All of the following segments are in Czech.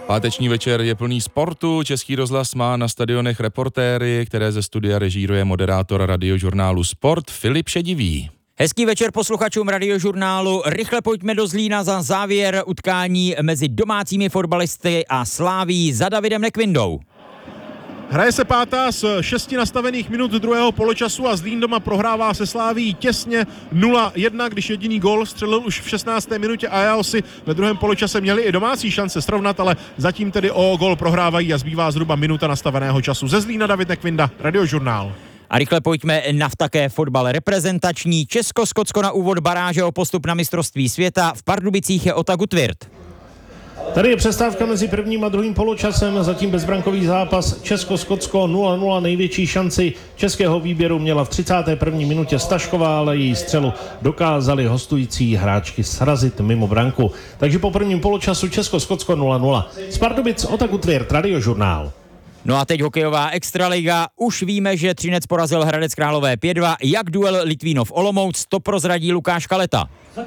Páteční večer je plný sportu. Český rozhlas má na stadionech reportéry, které ze studia režíruje moderátor radiožurnálu Sport Filip Šedivý. Hezký večer posluchačům radiožurnálu. Rychle pojďme do Zlína za závěr utkání mezi domácími fotbalisty a Slavií za Davidem Nekvindou. Hraje se pátá z 6 nastavených minut druhého poločasu a Zlín doma prohrává se Slavií těsně 0-1, když jediný gól střelil už v 16. minutě a Ajaosi ve druhém poločase měli i domácí šance srovnat, ale zatím tedy o gól prohrávají a zbývá zhruba minuta nastaveného času. Ze Zlína David Nekvinda, radiožurnál. A rychle pojďme na také fotbal reprezentační. Česko-Skotsko na úvod baráže o postup na mistrovství světa. V Pardubicích je Ota Gutwirth. Tady je přestávka mezi prvním a druhým poločasem, zatím bezbrankový zápas Česko-Skotsko 0-0. Největší šanci českého výběru měla v 31. minutě Stašková, ale její střelu dokázali hostující hráčky srazit mimo branku. Takže po prvním poločasu Česko-Skotsko 0-0. Z Pardubic Ota Gutwirth, radiožurnál. No a teď hokejová extraliga. Už víme, že Třinec porazil Hradec Králové 5-2. Jak duel Litvínov-Olomouc, to prozradí Lukáš Kaleta.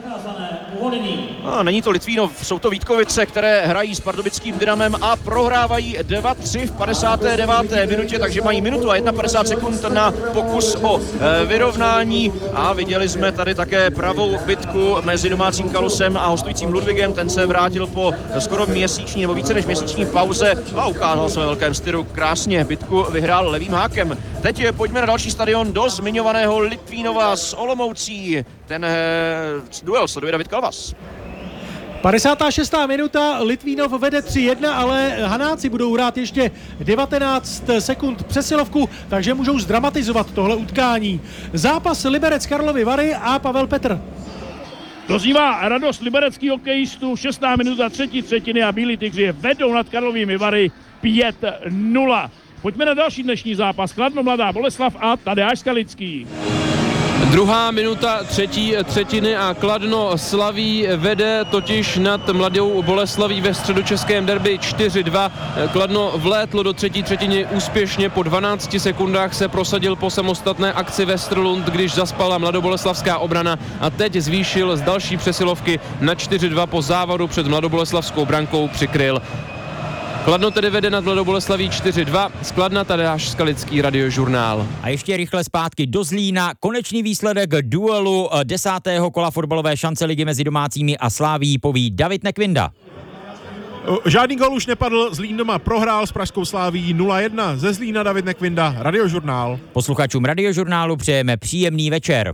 Není to Litvínov, jsou to Vítkovice, které hrají s pardubickým Dynamem a prohrávají 2-3 v 59. minutě, takže mají minutu a 51 sekund na pokus o vyrovnání a viděli jsme tady také pravou bitku mezi domácím Kalusem a hostujícím Ludvigem. Ten se vrátil po skoro měsíční nebo více než měsíční pauze a ukázal se ve velkém stylu krásně. Bitku vyhrál levým hákem. Teď pojďme na další stadion do zmiňovaného Litvínova s Olomoucí. Ten duel sleduje David Kalvas. 56. minuta, Litvínov vede 3-1, ale Hanáci budou hrát ještě 19 sekund přesilovku, takže můžou zdramatizovat tohle utkání. Zápas Liberec Karlovy Vary a Pavel Petr. Doznívá radost libereckých hokejistů, 6. minuta třetí třetiny a Bílí tygři vedou nad Karlovými Vary 5-0. Pojďme na další dnešní zápas. Kladno Mladá Boleslav a Tadeáš Skalický. Druhá minuta třetí třetiny a Kladno slaví vede totiž nad Mladou Boleslaví ve středočeském derby 4-2. Kladno vlétlo do třetí třetiny úspěšně, po 12 sekundách se prosadil po samostatné akci Westerlund, když zaspala mladoboleslavská obrana a teď zvýšil z další přesilovky na 4-2 po závadu před mladoboleslavskou brankou přikryl. Kladno tedy vede nad Mladou Boleslaví 4-2, z Kladna Tadeáš Skalický, radiožurnál. A ještě rychle zpátky do Zlína. Konečný výsledek duelu 10. kola fotbalové šance ligy mezi domácími a Slavií poví David Nekvinda. Žádný gol už nepadl, Zlín doma prohrál s pražskou Slavií 0-1. Ze Zlína David Nekvinda, radiožurnál. Posluchačům radiožurnálu přejeme příjemný večer.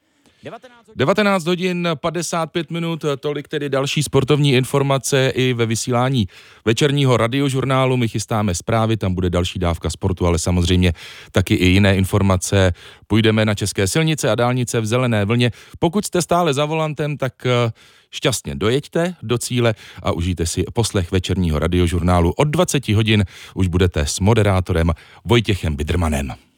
19 hodin 55 minut, tolik tedy další sportovní informace i ve vysílání večerního radiožurnálu. My chystáme zprávy, tam bude další dávka sportu, ale samozřejmě taky i jiné informace. Půjdeme na české silnice a dálnice v zelené vlně. Pokud jste stále za volantem, tak šťastně dojeďte do cíle a užijte si poslech večerního radiožurnálu. Od 20 hodin už budete s moderátorem Vojtěchem Bidrmanem.